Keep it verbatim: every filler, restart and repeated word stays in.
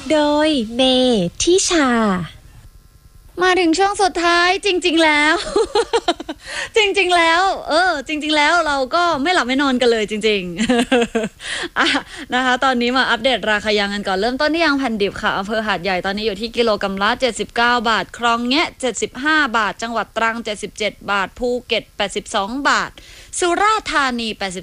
โดยเมทิชามาถึงช่วงสุดท้ายจริงๆแล้ว จริงๆแล้วเออจริงๆแล้วเราก็ไม่หลับไม่นอนกันเลยจริงๆ อ่ะนะคะตอนนี้มาอัปเดตราคายางกันก่อนเริ่มต้นที่ยางแผ่นดิบค่ะอำเภอหาดใหญ่ตอนนี้อยู่ที่กิโลกรัมละเจ็ดสิบเก้าบาทคลองแงะเจ็ดสิบห้าบาทจังหวัดตรังเจ็ดสิบเจ็ดบาทภูเก็ตแปดสิบสองบาทสุราษฎร์ธานีแปดสิบ